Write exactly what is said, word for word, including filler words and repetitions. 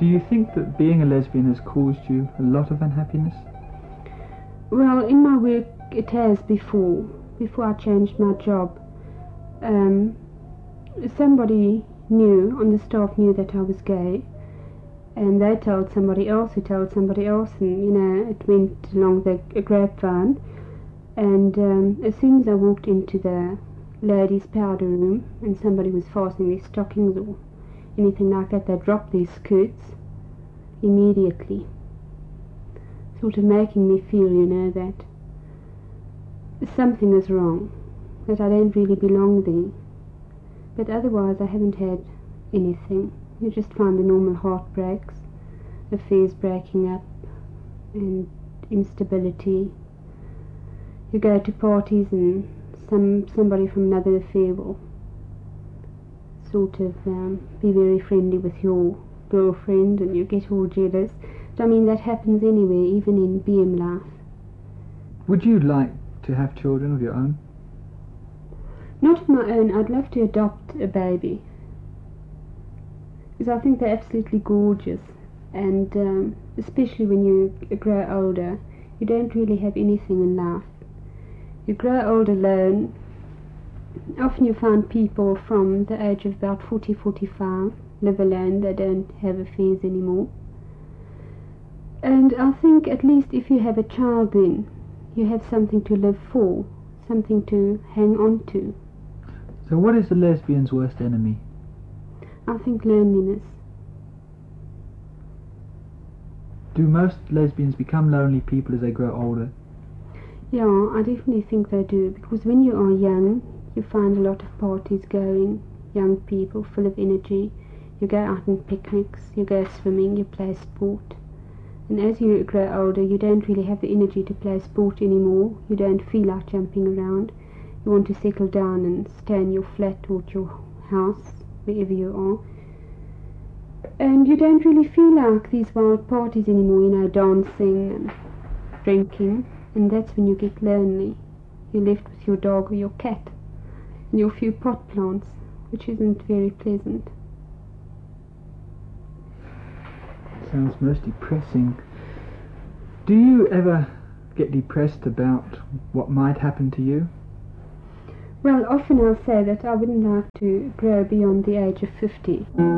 Do you think that being a lesbian has caused you a lot of unhappiness? Well, in my work it has before, before I changed my job. Um, somebody knew, on the staff knew that I was gay, and they told somebody else who told somebody else, and you know, it went along the grapevine. And um, as soon as I walked into the ladies' powder room and somebody was fastening their stockings or anything like that, they dropped their skirts immediately, sort of making me feel, you know, that something is wrong, that I don't really belong there. But otherwise I haven't had anything. You just find the normal heartbreaks, affairs breaking up, and instability. You go to parties and some somebody from another affair will sort of um, be very friendly with your girlfriend, and you get all jealous. I mean, that happens anywhere, even in B M life. Would you like to have children of your own? Not of my own. I'd love to adopt a baby, because I think they're absolutely gorgeous, and um, especially when you grow older, you don't really have anything in life. You grow old alone. Often you find people from the age of about forty, forty-five live alone. They don't have affairs anymore. And I think at least if you have a child, then you have something to live for, something to hang on to. So what is the lesbian's worst enemy? I think loneliness. Do most lesbians become lonely people as they grow older? Yeah, I definitely think they do, because when you are young, you find a lot of parties going, young people full of energy. You go out on picnics, you go swimming, you play sport. And as you grow older, you don't really have the energy to play sport anymore. You don't feel like jumping around. You want to settle down and stay in your flat or at your house, wherever you are. And you don't really feel like these wild parties anymore, you know, dancing and drinking. And that's when you get lonely. You're left with your dog or your cat and your few pot plants, which isn't very pleasant. Sounds most depressing. Do you ever get depressed about what might happen to you? Well, often I'll say that I wouldn't like to grow beyond the age of fifty.